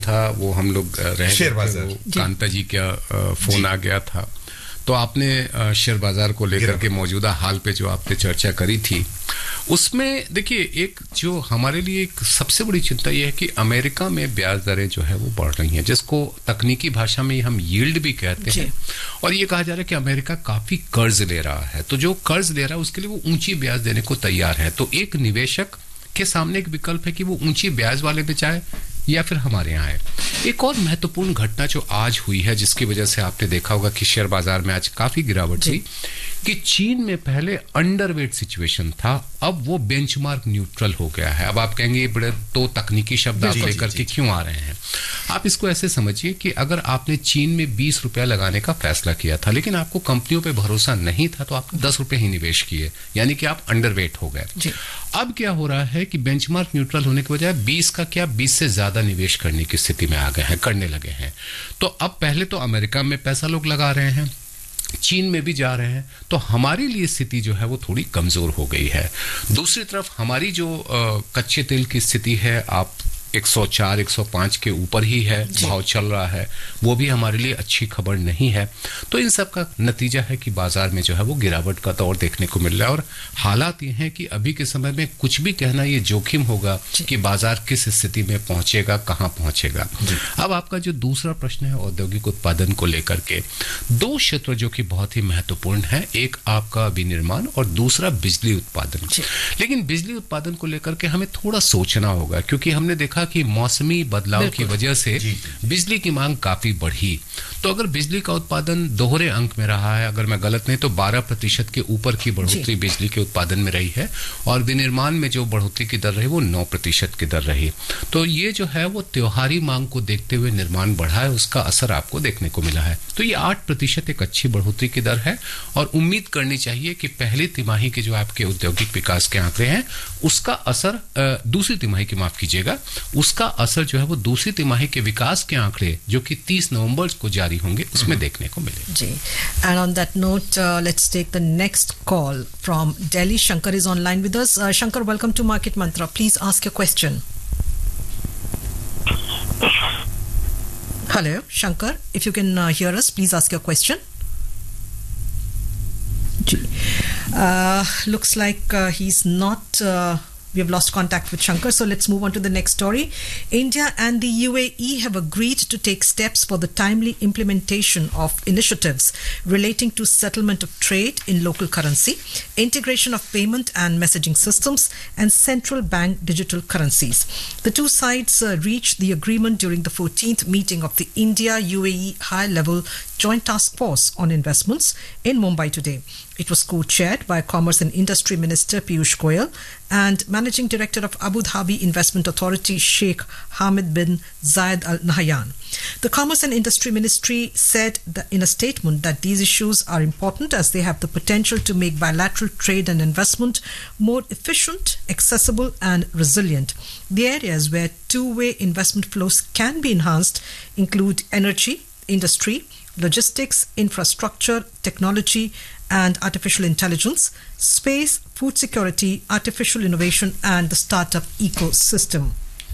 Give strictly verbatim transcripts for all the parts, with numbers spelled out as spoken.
था वो हम लोग रहे शेयर बाजार, कांता जी का फोन आ गया था, तो आपने शेयर बाजार को लेकर के मौजूदा हाल पे जो आपने चर्चा करी थी, उसमें देखिए एक जो हमारे लिए एक सबसे बड़ी चिंता यह है कि अमेरिका में ब्याज दरें जो है वो बढ़ रही हैं, जिसको तकनीकी भाषा में हम यील्ड भी कहते हैं, और ये कहा जा रहा है कि अमेरिका काफी कर्ज ले रहा है, तो जो कर्ज ले रहा है उसके लिए वो ऊंची ब्याज देने को तैयार है। तो एक निवेशक के सामने एक विकल्प है कि वो ऊंची ब्याज वाले पे जाए या फिर हमारे यहाँ है। एक और महत्वपूर्ण घटना जो आज हुई है, जिसकी वजह से आपने देखा होगा कि शेयर बाजार में आज काफी गिरावट हुई, कि चीन में पहले अंडरवेट सिचुएशन था, अब वो बेंचमार्क न्यूट्रल हो गया है। अब आप कहेंगे ये बड़े तो तकनीकी शब्द आप लेकर के क्यों आ रहे हैं? आप इसको ऐसे समझिए कि अगर आपने चीन में बीस रुपया लगाने का फैसला किया था, लेकिन आपको कंपनियों पे भरोसा नहीं था, तो आपने दस रुपए ही निवेश किए, यानी कि आप अंडरवेट हो गए। अब क्या हो रहा है कि बेंचमार्क न्यूट्रल होने के बजाय बीस का क्या बीस से ज्यादा निवेश करने की स्थिति में आ गए हैं, करने लगे हैं। तो अब पहले तो अमेरिका में पैसा लोग लगा रहे हैं, चीन में भी जा रहे हैं, तो हमारे लिए स्थिति जो है वो थोड़ी कमजोर हो गई है। दूसरी तरफ हमारी जो आ, कच्चे तेल की स्थिति है, आप एक सौ चार एक सौ पाँच के ऊपर ही है भाव चल रहा है, वो भी हमारे लिए अच्छी खबर नहीं है। तो इन सब का नतीजा है कि बाजार में जो है वो गिरावट का दौर देखने को मिल रहा है, और हालात ये हैं कि अभी के समय में कुछ भी कहना ये जोखिम होगा कि बाजार किस स्थिति में पहुंचेगा, कहां पहुंचेगा। अब आपका जो दूसरा प्रश्न है औद्योगिक उत्पादन को लेकर के, दो क्षेत्र जो कि बहुत ही महत्वपूर्ण है, एक आपका विनिर्माण और दूसरा बिजली उत्पादन। लेकिन बिजली उत्पादन को लेकर के हमें थोड़ा सोचना होगा, क्योंकि हमने देखा कि मौसमी बदलाव की वजह से बिजली की मांग काफी बढ़ी। तो अगर बिजली का उत्पादन दोहरे अंक में रहा है, अगर मैं गलत नहीं तो बारह प्रतिशत के ऊपर की बढ़ोतरी बिजली के उत्पादन में रही है, और विनिर्माण में जो बढ़ोतरी की दर रही वो नौ प्रतिशत की दर रही। तो ये जो है वो त्योहारी मांग को देखते हुए निर्माण बढ़ा है, उसका असर आपको देखने को मिला है। तो ये आठ प्रतिशत एक अच्छी बढ़ोतरी की दर है, और उम्मीद करनी चाहिए कि पहली तिमाही के जो आपके औद्योगिक विकास के आंकड़े हैं, उसका असर दूसरी तिमाही की माफ कीजिएगा उसका असर जो है वो दूसरी तिमाही के विकास के आंकड़े जो कि तीस नवंबर को जारी होंगे उसमें देखने को मिले जी। And on that note let's take the next call from Delhi. Shankar is online with us. Shankar, welcome to market Mantra. Please ask your question. Hello Shankar, if you can hear us, please ask your question. Uh, looks like uh, he's not uh, we have lost contact with Shankar, so let's move on to the next story. India and the U A E have agreed to take steps for the timely implementation of initiatives relating to settlement of trade in local currency, integration of payment and messaging systems, and central bank digital currencies. The two sides uh, reached the agreement during the fourteenth meeting of the India-U A E high-level Joint Task Force on Investments in Mumbai today. It was co-chaired by Commerce and Industry Minister Piyush Goyal and Managing Director of Abu Dhabi Investment Authority Sheikh Hamid bin Zayed Al Nahyan. The Commerce and Industry Ministry said that in a statement that these issues are important as they have the potential to make bilateral trade and investment more efficient, accessible and resilient. The areas where two-way investment flows can be enhanced include energy, industry, logistics, infrastructure, technology and artificial intelligence, space, food security, artificial innovation and the startup ecosystem.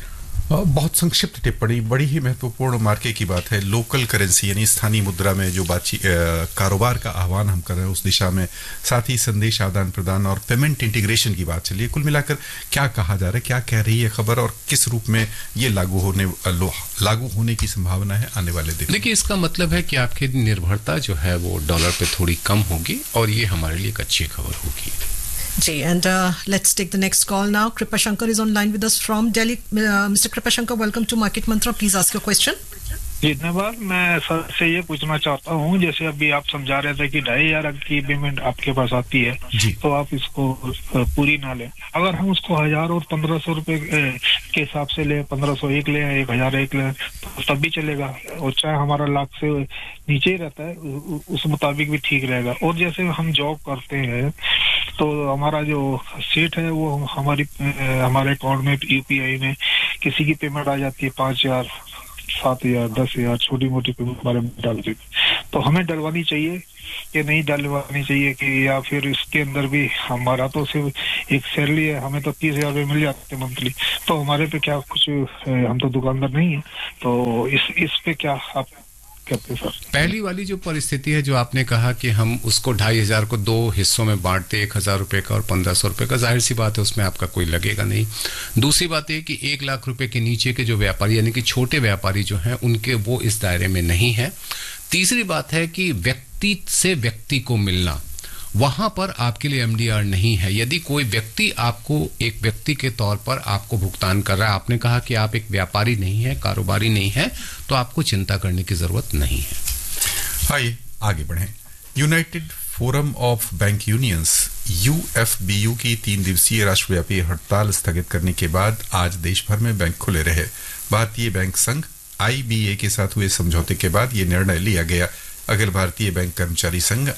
बहुत संक्षिप्त टिप्पणी, बड़ी ही महत्वपूर्ण मार्के की बात है। Local currency यानी स्थानीय मुद्रा में जो बातचीत कारोबार का आह्वान हम कर रहे हैं उस दिशा में, साथ ही संदेश आदान प्रदान और पेमेंट इंटीग्रेशन की बात चलिए। कुल मिलाकर क्या कहा जा रहा है, क्या कह रही है खबर और किस रूप में ये लागू होने लागू होने की संभावना है आने वाले दिन? देखिए, इसका मतलब है कि आपकी निर्भरता जो है वो डॉलर पे थोड़ी कम होगी और ये हमारे लिए एक अच्छी खबर होगी। Jay, and uh, let's take the next call now. Kripa Shankar is online with us from Delhi. Uh, Mister Kripa Shankar, welcome to Market Mantra. Please ask your question. जी धन्यवाद। मैं सर से ये पूछना चाहता हूँ, जैसे अभी आप समझा रहे थे कि ढाई हजार अंक की पेमेंट आपके पास आती है तो आप इसको पूरी ना लें, अगर हम उसको हजार और पंद्रह सौ रुपए के हिसाब से लें, पंद्रह सौ एक लें, एक हजार एक लें तो तब भी चलेगा, और चाहे हमारा लाख से नीचे ही रहता है उस मुताबिक भी ठीक रहेगा। और जैसे हम जॉब करते हैं तो हमारा जो सेट है वो हमारी हमारे अकाउंट में यूपीआई में किसी की पेमेंट आ जाती है पांच हजार सात हजार दस हजार छोटी मोटी पेमेंट हमारे में डाल देते, तो हमें डलवानी चाहिए कि नहीं डलवानी चाहिए, कि या फिर इसके अंदर भी हमारा तो सिर्फ एक सैलरी है, हमें तो तीस हजार रुपये मिल जाते हैं मंथली, तो हमारे पे क्या कुछ, हम तो दुकानदार नहीं है, तो इस इस पे क्या आप कहते हैं सर? पहली वाली जो परिस्थिति है जो आपने कहा कि हम उसको ढाई हजार को दो हिस्सों में बांटते, एक हजार रुपए का और पंद्रह सौ रुपए का, जाहिर सी बात है उसमें आपका कोई लगेगा नहीं। दूसरी बात है कि एक लाख रुपए के नीचे के जो व्यापारी यानी कि छोटे व्यापारी जो हैं उनके वो इस दायरे में नहीं है। तीसरी बात है कि व्यक्ति से व्यक्ति को मिलना, वहां पर आपके लिए एमडीआर नहीं है। यदि कोई व्यक्ति आपको एक व्यक्ति के तौर पर आपको भुगतान कर रहा है, आपने कहा कि आप एक व्यापारी नहीं है, कारोबारी नहीं है, तो आपको चिंता करने की जरूरत नहीं है। आइए आगे बढ़ें। United forum of bank unions UFBU की तीन दिवसीय राष्ट्रव्यापी हड़ताल स्थगित करने के बाद आज देश भर में बैंक खुले रहे। भारतीय बैंक संघ आईबीए के साथ हुए समझौते के बाद ये निर्णय लिया गया। अखिल भारतीय बैंक कर्मचारी संघ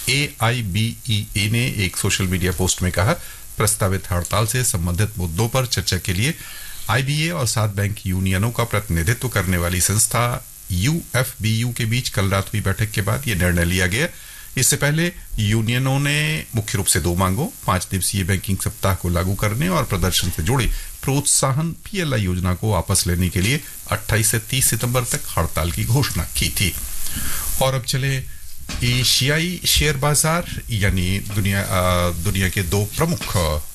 एआईबीईए ने एक सोशल मीडिया पोस्ट में कहा, प्रस्तावित हड़ताल से संबंधित मुद्दों पर चर्चा के लिए आईबीए और सात बैंक यूनियनों का प्रतिनिधित्व करने वाली संस्था यूएफबीयू के बीच कल रात हुई बैठक के बाद यह निर्णय लिया गया। इससे पहले यूनियनों ने मुख्य रूप से दो मांगों, पांच दिवसीय बैंकिंग सप्ताह को लागू करने और प्रदर्शन से जुड़ी प्रोत्साहन पीएलआई योजना को वापस लेने के लिए अट्ठाईस से तीस सितंबर तक हड़ताल की घोषणा की थी। और अब चले एशियाई शेयर बाजार यानी दुनिया दुनिया के दो प्रमुख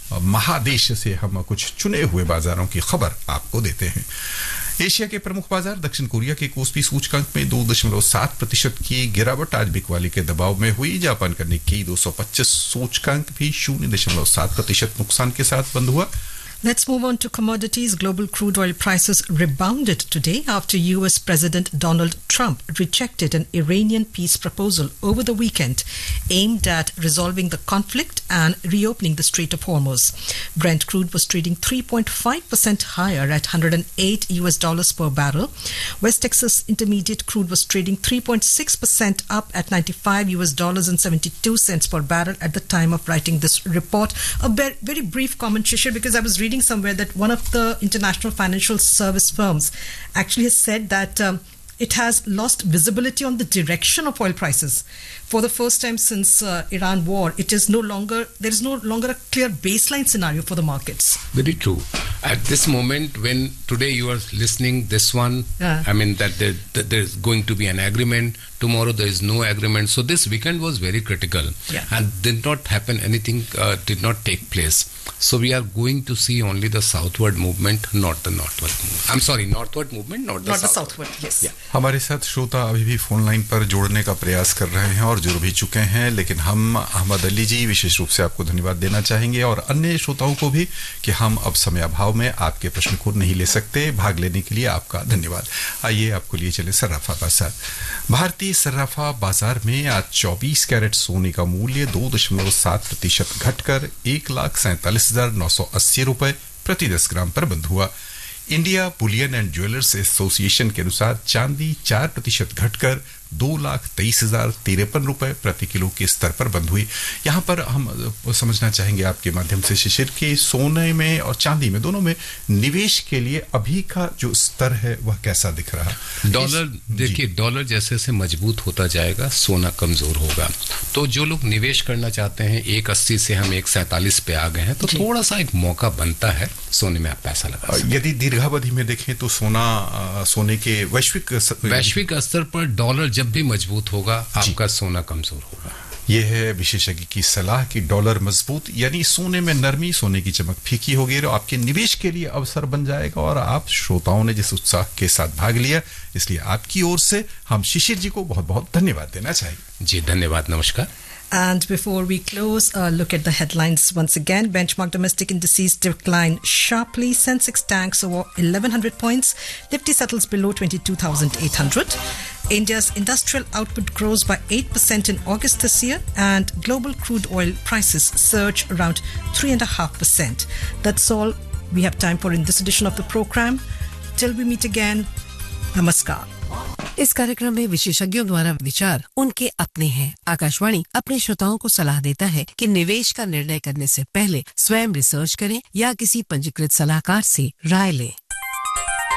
महादेश से हम कुछ चुने हुए बाजारों की खबर आपको देते हैं। एशिया के प्रमुख बाजार दक्षिण कोरिया के कोस्पी सूचकांक में दो दशमलव सात प्रतिशत की गिरावट आज बिकवाली के दबाव में हुई। जापान का निक्केई दो सौ पच्चीस सूचकांक भी शून्य दशमलव सात प्रतिशत नुकसान के साथ बंद हुआ। Let's move on to commodities. Global crude oil prices rebounded today after U S President Donald Trump rejected an Iranian peace proposal over the weekend aimed at resolving the conflict and reopening the Strait of Hormuz. Brent crude was trading three point five percent higher at one hundred eight U S dollars per barrel. West Texas Intermediate crude was trading three point six percent up at ninety-five U S dollars and seventy-two cents per barrel at the time of writing this report. A very, very brief comment, Shishir, because I was reading somewhere that one of the international financial service firms actually has said that um, it has lost visibility on the direction of oil prices. For the first time since uh, Iran war, it is no longer, there is no longer a clear baseline scenario for the markets. Very true. At this moment, when today you are listening this one, yeah. I mean that there, that there is going to be an agreement, tomorrow there is no agreement. So this weekend was very critical yeah. and did not happen, anything uh, did not take place. So we are going to see only the southward movement, not the northward movement. I'm sorry, northward movement, not the not southward. the southward. Yes. Yeah. हमारे साथ श्रोता अभी भी phone line पर जोड़ने का प्रयास कर रहे हैं और जुड़ भी चुके हैं, लेकिन हम अहमद अली जी विशेष रूप से आपको धन्यवाद देना चाहेंगे और अन्य श्रोताओं को भी कि हम अब समय अभाव में आपके प्रश्न को नहीं ले सकते। भाग लेने के लिए आपका धन्यवाद। आइए आपको लिए चले सर्राफा बाजार। भारतीय सर्राफा बाजार में आज चौबीस कैरेट सोने का मूल्य दो दशमलव सात प्रतिशत घटकर एक लाख सैंतालीस हजार नौ सौ अस्सी रुपए प्रति दस ग्राम पर बंद हुआ। India Boolean and jewellers association के अनुसार चांदी चार प्रतिशत घटकर दो लाख तेईस हजार तिरपन रुपए प्रति किलो के स्तर पर बंद हुई। यहाँ पर हम समझना चाहेंगे आपके माध्यम से शिशिर कि सोने में और चांदी में दोनों में निवेश के लिए अभी का जो स्तर है वह कैसा दिख रहा है? डॉलर देखिए, डॉलर जैसे जैसे मजबूत होता जाएगा सोना कमजोर होगा। तो जो लोग निवेश करना चाहते हैं एक अस्सी से हम एक सैंतालीस पे आ गए हैं, तो थोड़ा सा एक मौका बनता है सोने में आप पैसा लगा। यदि दीर्घावधि में देखें तो सोना सोने के वैश्विक वैश्विक स्तर पर डॉलर जब भी मजबूत होगा आपका सोना कमजोर होगा। यह है विशेषज्ञ की सलाह कि डॉलर मजबूत यानी सोने में नरमी, सोने की चमक फीकी होगी और आपके निवेश के लिए अवसर बन जाएगा। और आप श्रोताओं ने जिस उत्साह के साथ भाग लिया, इसलिए आपकी ओर से हम शिशिर जी को बहुत बहुत धन्यवाद देना चाहेंगे। जी धन्यवाद, नमस्कार। And before we close, uh, look at the headlines once again. Benchmark domestic indices decline sharply. Sensex tanks over eleven hundred points. Nifty settles below twenty-two thousand eight hundred. India's industrial output grows by eight percent in August this year, and global crude oil prices surge around three point five percent. That's all we have time for in this edition of the program. Till we meet again, namaskar. इस कार्यक्रम में विशेषज्ञों द्वारा विचार उनके अपने हैं। आकाशवाणी अपने श्रोताओं को सलाह देता है कि निवेश का निर्णय करने से पहले स्वयं रिसर्च करें या किसी पंजीकृत सलाहकार से राय लें।